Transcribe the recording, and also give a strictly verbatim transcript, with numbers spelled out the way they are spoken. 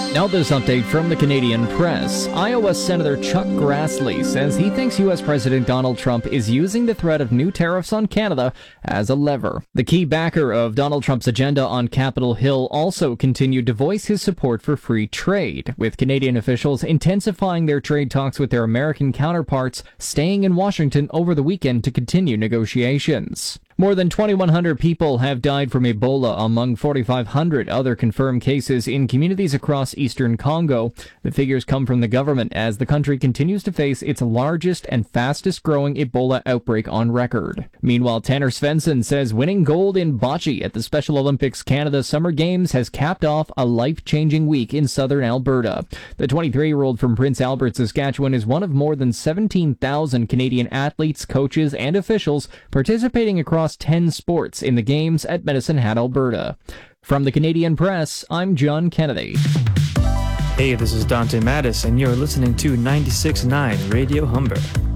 Now this update from the Canadian press. Iowa Senator Chuck Grassley says he thinks U S. President Donald Trump is using the threat of new tariffs on Canada as a lever. The key backer of Donald Trump's agenda on Capitol Hill also continued to voice his support for free trade, with Canadian officials intensifying their trade talks with their American counterparts, staying in Washington over the weekend to continue negotiations. More than twenty-one hundred people have died from Ebola among forty-five hundred other confirmed cases in communities across eastern Congo. The figures come from the government as the country continues to face its largest and fastest growing Ebola outbreak on record. Meanwhile, Tanner Svensson says winning gold in bocce at the Special Olympics Canada Summer Games has capped off a life-changing week in southern Alberta. The twenty-three-year-old from Prince Albert, Saskatchewan is one of more than seventeen thousand Canadian athletes, coaches, and officials participating across ten sports in the games at Medicine Hat, Alberta. From the Canadian Press, I'm John Kennedy. Hey, this is Dante Mattis, and you're listening to ninety-six point nine Radio Humber.